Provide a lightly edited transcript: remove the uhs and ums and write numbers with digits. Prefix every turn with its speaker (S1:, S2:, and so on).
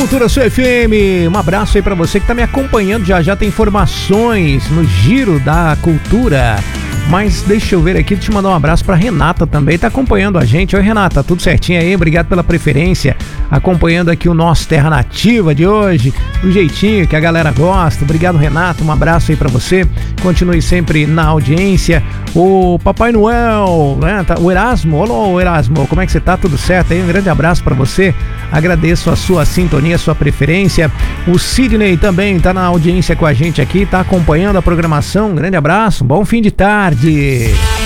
S1: Cultura Sua FM, um abraço aí pra você que tá me acompanhando, já tem informações no Giro da Cultura. Mas deixa eu ver aqui, deixa eu mandar um abraço pra Renata também, tá acompanhando a gente. Oi Renata, tudo certinho aí? Obrigado pela preferência, acompanhando aqui o nosso Terra Nativa de hoje, do jeitinho que a galera gosta. Obrigado Renata, um abraço aí pra você, continue sempre na audiência. O Papai Noel, né? O Erasmo, olá Erasmo, como é que você tá? Tudo certo aí? Um grande abraço pra você, agradeço a sua sintonia, a sua preferência. O Sidney também tá na audiência com a gente aqui, tá acompanhando a programação, um grande abraço, bom fim de tarde.